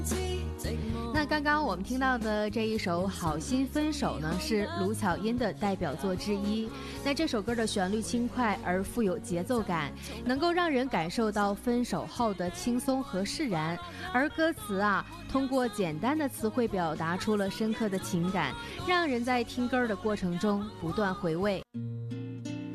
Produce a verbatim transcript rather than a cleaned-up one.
那刚刚我们听到的这一首《好心分手》呢，是卢巧音的代表作之一。那这首歌的旋律轻快而富有节奏感，能够让人感受到分手后的轻松和释然。而歌词啊，通过简单的词汇表达出了深刻的情感，让人在听歌的过程中不断回味。